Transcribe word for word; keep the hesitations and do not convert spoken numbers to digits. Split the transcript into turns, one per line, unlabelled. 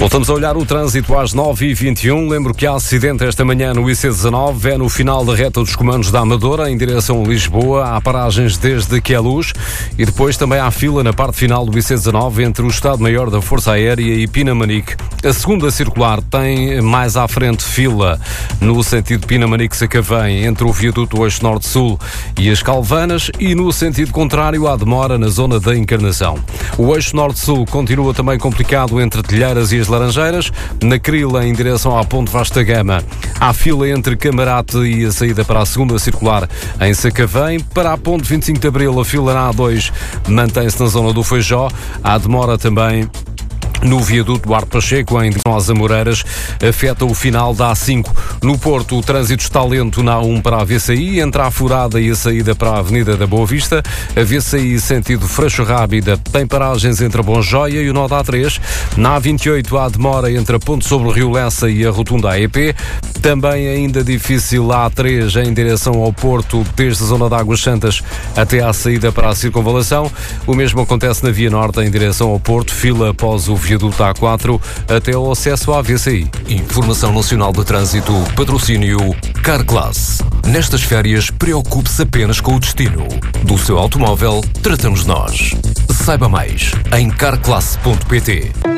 Voltamos a olhar o trânsito às nove e vinte e um. Lembro que há acidente esta manhã no I C dezanove, é no final da reta dos comandos da Amadora, em direção a Lisboa. Há paragens desde Queluz e depois também há fila na parte final do I C dezanove entre o Estado-Maior da Força Aérea e Pinamanique. A segunda circular tem mais à frente fila no sentido Pinamanique-Sacavém, entre o viaduto Eixo Norte-Sul e as Calvanas, e no sentido contrário há demora na zona da Encarnação. O Eixo Norte-Sul continua também complicado entre Telheiras e as Laranjeiras. Na Crila, em direção à Ponte Vasta Gama, há fila entre Camarate e a saída para a segunda circular em Sacavém. Para a Ponte vinte e cinco de Abril, a fila na A dois mantém-se na zona do Feijó. Há demora também no viaduto Duarte Pacheco, em direção às Amoreiras, afeta o final da A cinco. No Porto, o trânsito está lento na A um para a V C I, entre a Furada e a saída para a Avenida da Boa Vista. A V C I, sentido Freixo Rábida, tem paragens entre a Bonjoia e o nó da A três. Na A vinte e oito, há demora entre a Ponte sobre o Rio Lessa e a Rotunda A E P. Também ainda difícil a A três em direção ao Porto, desde a zona de Águas Santas até à saída para a Circunvalação. O mesmo acontece na Via Norte, em direção ao Porto, fila após o viaduto A quatro até o acesso à V C I.
Informação Nacional de Trânsito, patrocínio Carclass. Nestas férias, preocupe-se apenas com o destino. Do seu automóvel, tratamos nós. Saiba mais em carclass ponto pt.